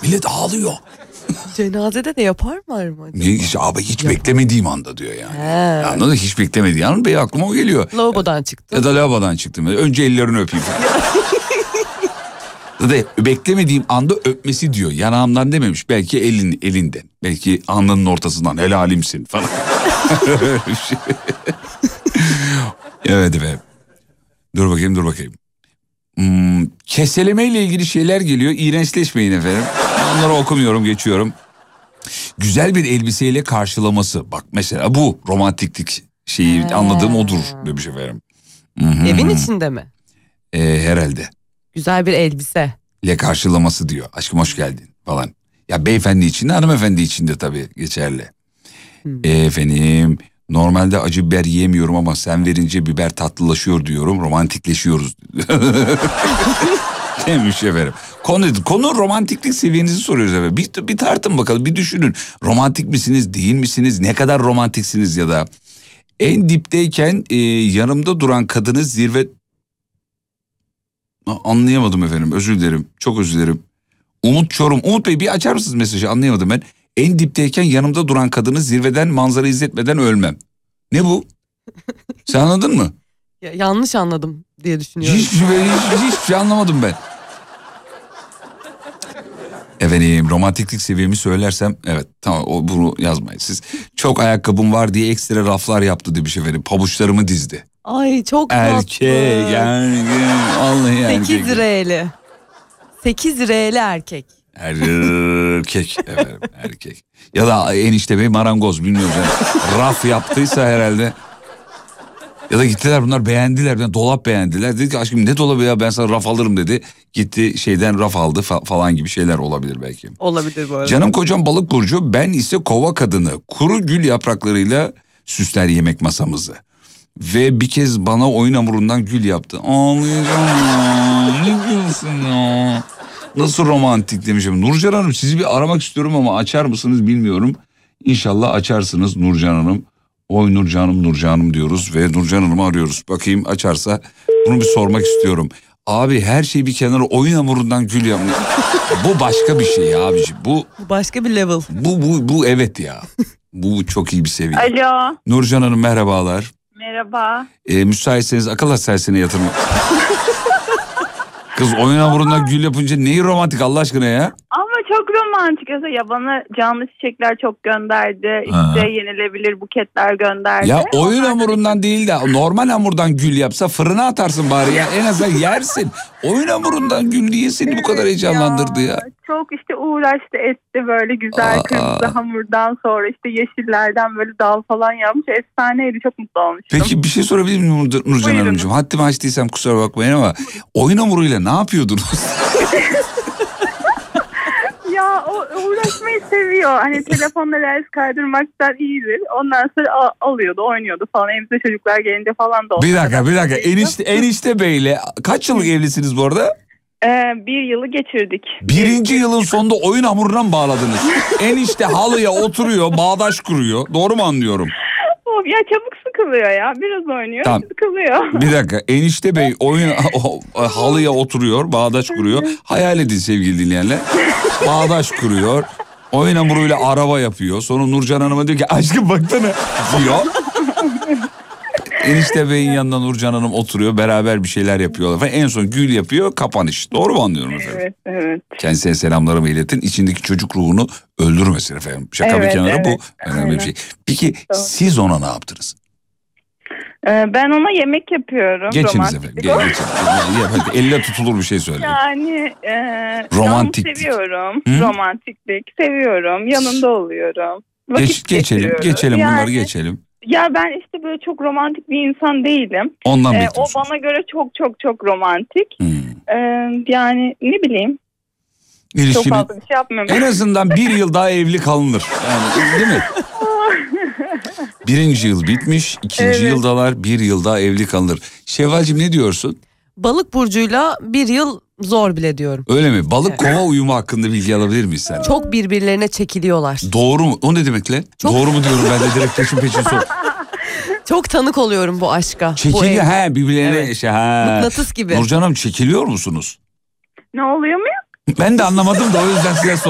Millet ağlıyor. Cenazede de yaparlar mı acaba? Ne, abi hiç beklemediğim anda diyor yani. Anladın mı? Hiç beklemediğim anda benim aklıma o geliyor. Lavabodan çıktı. Ya da lavabodan çıktım. Önce ellerini öpeyim. Ya da beklemediğim anda öpmesi diyor. Yanağımdan dememiş. Belki elinden. Belki alnının ortasından. Helalimsin falan. Evet efendim. Dur bakayım. Keseleme ile ilgili şeyler geliyor. İğrençleşmeyin efendim. Onları okumuyorum, geçiyorum. Güzel bir elbiseyle karşılaması. Bak mesela bu romantiklik şeyi anladığım odur demiş efendim. Evin içinde mi? Herhalde. Güzel bir elbise. ile karşılaması diyor. Aşkım hoş geldin falan. Ya beyefendi için de hanımefendi için de tabii geçerli. Efendim normalde acı biber yiyemiyorum ama sen verince biber tatlılaşıyor diyorum. Romantikleşiyoruz. Demiş efendim. Konu romantiklik seviyenizi soruyoruz efendim. Bir tartın bakalım, bir düşünün. Romantik misiniz, değil misiniz? Ne kadar romantiksiniz ya da en dipteyken yanımda duran kadını zirve... Anlayamadım efendim, özür dilerim, çok özür dilerim. Umut Çorum. Umut Bey bir açar mısınız mesajı, anlayamadım ben. En dipteyken yanımda duran kadını zirveden manzara izletmeden ölmem. Ne bu? Sen anladın mı? Yanlış anladım diye düşünüyorum. Hiçbir şey anlamadım ben. Efendim romantiklik seviyemi söylersem evet tamam, bunu yazmayın siz. Çok ayakkabım var diye ekstra raflar yaptı demiş efendim. Pabuçlarımı dizdi. Ay çok erkek, tatlı. Yani vallahi 8 R'li. 8 R'li erkek. Erkek efendim, erkek. Ya da enişte bey marangoz, bilmiyorum yani. Raf yaptıysa herhalde. Ya da gittiler bunlar beğendiler. Dolap beğendiler. Dedi ki aşkım ne dolabı ya, ben sana raf alırım dedi. Gitti şeyden raf aldı falan gibi şeyler olabilir belki. Olabilir bu arada. Canım kocam balık burcu, ben ise kova kadını. Kuru gül yapraklarıyla süsler yemek masamızı. Ve bir kez bana oyun hamurundan gül yaptı. Ağlayacağım ya. Ne diyorsun ya? Nasıl romantik demişim. Nurcan Hanım sizi bir aramak istiyorum ama açar mısınız bilmiyorum. İnşallah açarsınız Nurcan Hanım. Oy Nurcan Hanım diyoruz ve Nurcan Hanım'ı arıyoruz. Bakayım açarsa bunu bir sormak istiyorum. Abi her şey bir kenara, oyun hamurundan gül yapmış. Bu başka bir şey abiciğim. Bu başka bir level. Bu evet ya. Bu çok iyi bir seviye. Alo. Nurcan Hanım merhabalar. Merhaba. Müsaitseniz akıl hastanesine yatırma. Kız oyun hamurundan gül yapınca neyi romantik Allah aşkına ya? Ama çok romantik. Ya bana canlı çiçekler çok gönderdi. İşte yenilebilir buketler gönderdi. Ya oyun hamurundan değil de normal hamurdan gül yapsa fırına atarsın bari ya. En azından yersin. Oyun hamurundan gül niye seni bu kadar heyecanlandırdı ya? Çok işte uğraştı etti böyle güzel kırmızı hamurdan, sonra işte yeşillerden böyle dal falan yapmış. Efsaneydi, çok mutlu olmuştum. Peki bir şey sorabilir miyim Nurcan Hanımcığım? Haddimi aştıysam kusura bakmayın ama oyun hamuruyla ne yapıyordunuz? Ya o uğraşmayı seviyor. Hani telefonla reels kaydırmaktan iyidir. Ondan sonra alıyordu, oynuyordu falan. Evimize çocuklar gelince falan da. Bir dakika. Enişte Bey'le kaç yıllık evlisiniz bu arada? 1 yılı geçirdik. 1. yılın sonunda oyun hamuruna mı bağladınız? Enişte halıya oturuyor, bağdaş kuruyor. Doğru mu anlıyorum? Ya çabuk sıkılıyor ya. Biraz oynuyor, tamam. Sıkılıyor. Bir dakika. Enişte Bey halıya oturuyor, bağdaş kuruyor. Hayal edin sevgili dinleyenler. Bağdaş kuruyor. Oyun hamuruyla araba yapıyor. Sonra Nurcan Hanım'a diyor ki aşkım baksana diyor. Enişte Bey'in yanında Nurcan Hanım oturuyor. Beraber bir şeyler yapıyorlar. Ve en son gül yapıyor, kapanış. Doğru mu anlıyorum efendim? Evet. Kendisine selamlarımı iletin. İçindeki çocuk ruhunu öldürmesin efendim. Şaka bir kenara bu önemli bir şey. Peki siz ona ne yaptınız? Ben ona yemek yapıyorum. Geçiniz efendim. Geçin. Elle tutulur bir şey söyleyin. Yani romantiklik. Seviyorum. Romantiklik seviyorum. Yanında oluyorum. Geçelim yani, bunları geçelim. Ya ben işte böyle çok romantik bir insan değilim. Ondan o bana göre çok romantik. Yani ne bileyim. Çok fazla bir şey yapmıyorum. En azından 1 yıl daha evli kalınır. Yani, değil mi? 1. yıl bitmiş, 2. yıldalar, 1 yıl daha evli kalınır. Şevvalcim ne diyorsun? Balık burcuyla 1 yıl zor bile diyorum. Öyle mi? Balık kova uyumu hakkında bilgi alabilir miyiz sen? Çok birbirlerine çekiliyorlar. Doğru mu? O ne demek lan? Doğru mu diyorum ben de direkt peşin sor. Çok tanık oluyorum bu aşka. Çekiliyor birbirlerine mıknatıs gibi. Nurcan Hanım çekiliyor musunuz? Ne oluyor mu? Ben de anlamadım da o yüzden size